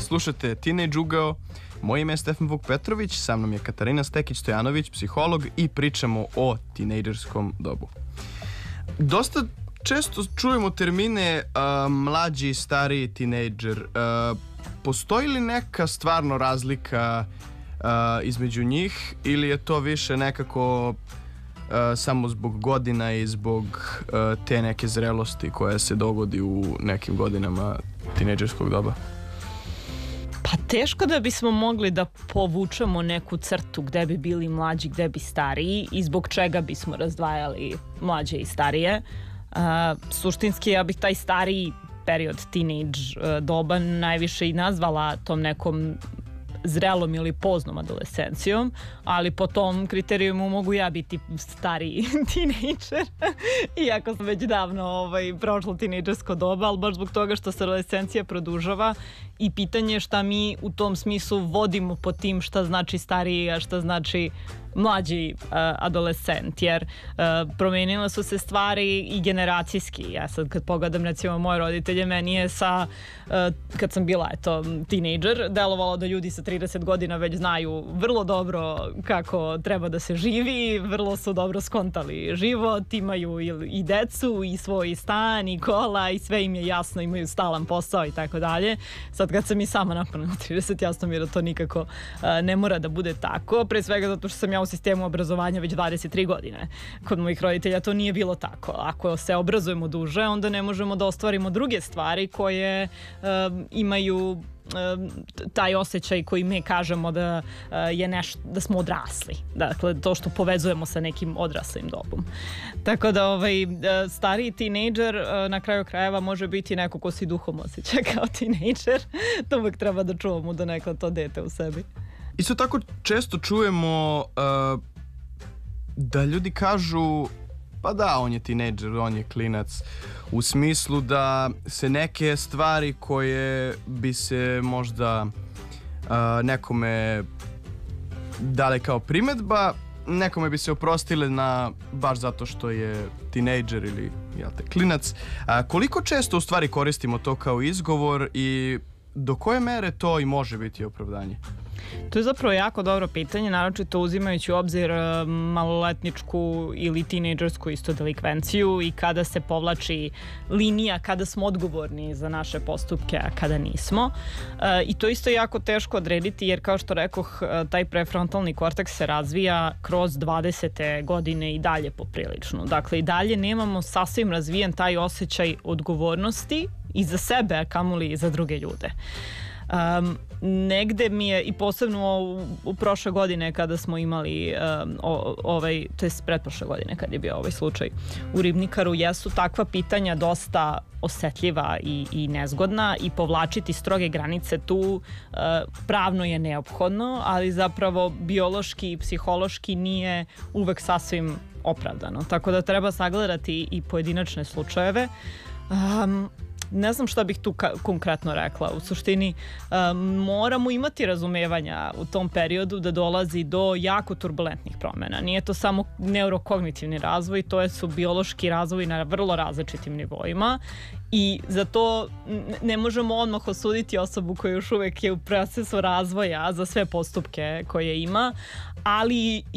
slušate Teenage Ugao. Moje ime je Stefan Vuk Petrović, sa mnom je Katarina Stekić-Stojanović, psiholog, i pričamo o tinejdžerskom dobu. Dosta često čujemo termine mlađi i stariji tinejdžer. Postoji li neka stvarno razlika između njih ili je to više nekako samo zbog godina i zbog te neke zrelosti koja se dogodi u nekim godinama tinejdžerskog doba? Pa teško da bismo mogli da povučemo neku crtu gde bi bili mlađi, gde bi stariji i zbog čega bismo razdvajali mlađe i starije. Suštinski ja bih taj stariji period teenage doba najviše i nazvala tom nekom zrelom ili poznom adolescencijom, ali po tom kriterijumu mogu ja biti stariji tinejdžer, iako sam već davno prošla tinejdžersko doba, ali baš zbog toga što se adolescencija produžava i pitanje je šta mi u tom smislu vodimo po tim šta znači stariji, a šta znači mlađi adolescent, jer promenile su se stvari i generacijski. Ja sad kad pogledam recimo moje roditelje, meni je kad sam bila tinejdžer, delovalo da ljudi sa 30 godina već znaju vrlo dobro kako treba da se živi, vrlo su dobro skontali život, imaju i decu i svoj stan i kola i sve im je jasno, imaju stalan posao i tako dalje. Sad kad sam i sama napunila 30, jasno mi je da to nikako ne mora da bude tako, pre svega zato što sam ja u sistemu obrazovanja već 23 godine. Kod mojih roditelja to nije bilo tako. Ako se obrazujemo duže, onda ne možemo da ostvarimo druge stvari koje imaju taj osjećaj koji mi kažemo da je nešto, da smo odrasli. Dakle, to što povezujemo sa nekim odraslim dobom. Tako da stariji tinejdžer na kraju krajeva može biti neko ko si duhom osjeća kao tinejdžer. To uvek treba da čuvamo da neko to dete u sebi. Isto tako često čujemo da ljudi kažu pa da, on je tinejdžer, on je klinac, u smislu da se neke stvari koje bi se možda nekome dale kao primedba, nekome bi se oprostile baš zato što je tinejdžer ili klinac. Koliko često u stvari koristimo to kao izgovor i do koje mere to i može biti opravdanje? To je zapravo jako dobro pitanje, naročito uzimajući u obzir maloletničku ili tinejdžersku isto delikvenciju i kada se povlači linija, kada smo odgovorni za naše postupke, a kada nismo. I to isto jako teško odrediti jer kao što rekoh, taj prefrontalni korteks se razvija kroz 20. godine i dalje poprilično. Dakle, i dalje nemamo sasvim razvijen taj osjećaj odgovornosti i za sebe, a kamoli i za druge ljude. Negde mi je i posebno u prošle godine kada smo imali to je pretprošle godine kad je bio ovaj slučaj u Ribnikaru, jesu takva pitanja dosta osetljiva i nezgodna i povlačiti stroge granice tu pravno je neophodno, ali zapravo biološki i psihološki nije uvek sasvim opravdano, tako da treba sagledati i pojedinačne slučajeve. Ne znam šta bih tu konkretno rekla. U suštini moramo imati razumevanja u tom periodu da dolazi do jako turbulentnih promjena. Nije to samo neurokognitivni razvoj, to su biološki razvoj na vrlo različitim nivoima i zato ne možemo odmah osuditi osobu koja još uvek je u procesu razvoja za sve postupke koje ima, ali